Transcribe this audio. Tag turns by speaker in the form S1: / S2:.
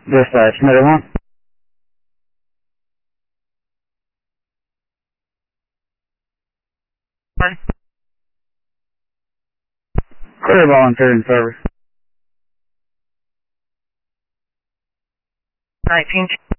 S1: Dispatch, middle one. Clear volunteer in service.
S2: 19.